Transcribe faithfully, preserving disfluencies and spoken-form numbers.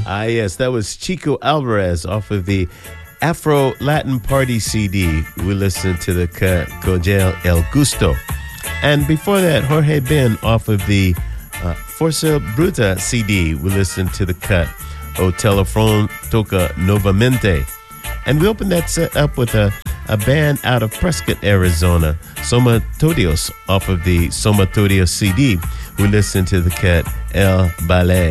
Ah, yes, that was Chico Alvarez off of the Afro Latin Party C D. We listened to the cut Cogel El Gusto. And before that, Jorge Ben off of the uh, Forza Bruta C D. We listened to the cut O Telefon Toca Novamente. And we opened that set up with a, a band out of Prescott, Arizona, Somatodios off of the Somatodios C D. We listened to the cut El Ballet.